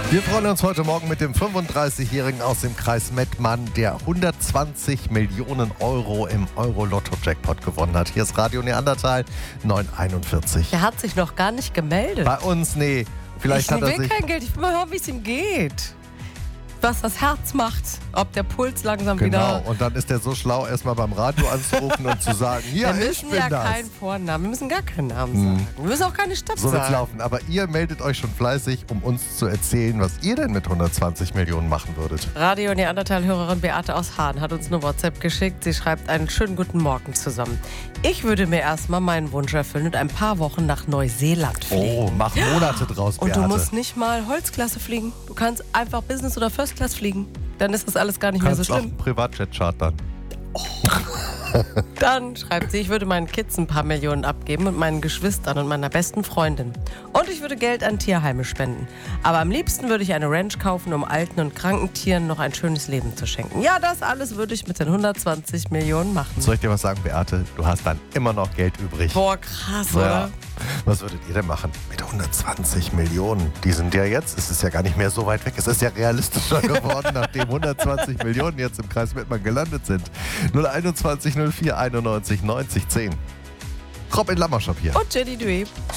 Wir freuen uns heute Morgen mit dem 35-Jährigen aus dem Kreis Mettmann, der 120 Millionen Euro im Euro-Lotto-Jackpot gewonnen hat. Hier ist Radio Neandertal 941. Der hat sich noch gar nicht gemeldet. Bei uns, nee. Vielleicht hat er will sich... kein Geld, ich will mal hören, wie es ihm geht. Was das Herz macht, ob der Puls langsam wieder... Genau, und dann ist er so schlau, erstmal beim Radio anzurufen und zu sagen, ja, Wir ich müssen bin ja das. keinen Vornamen, wir müssen gar keinen Namen sagen. Wir müssen auch keine Stadt So wird's sagen. laufen. Aber ihr meldet euch schon fleißig, um uns zu erzählen, was ihr denn mit 120 Millionen machen würdet. Radio Neandertal-Hörerin Beate aus Hahn hat uns eine WhatsApp geschickt. Sie schreibt einen schönen guten Morgen zusammen. Ich würde mir erstmal meinen Wunsch erfüllen und ein paar Wochen nach Neuseeland fliegen. Oh, mach Monate draus, Und Beate. du musst nicht mal Holzklasse fliegen. Du kannst einfach Business- oder First Class fliegen. Dann ist das alles gar nicht mehr so Kannst auch schlimm. einen Privatjet chartern. Dann schreibt sie, ich würde meinen Kids ein paar Millionen abgeben und meinen Geschwistern und meiner besten Freundin. Und ich würde Geld an Tierheime spenden. Aber am liebsten würde ich eine Ranch kaufen, um alten und kranken Tieren noch ein schönes Leben zu schenken. Ja, das alles würde ich mit den 120 Millionen machen. Soll ich dir was sagen, Beate? Du hast dann immer noch Geld übrig. Boah, krass, Ja. oder? Was würdet ihr denn machen mit 120 Millionen? Die sind ja jetzt, es ist ja gar nicht mehr so weit weg. Es ist ja realistischer geworden, nachdem 120 Millionen jetzt im Kreis Mettmann gelandet sind. 021 04 91 90 10. Robin Lammerschop hier. Und Jenny Due.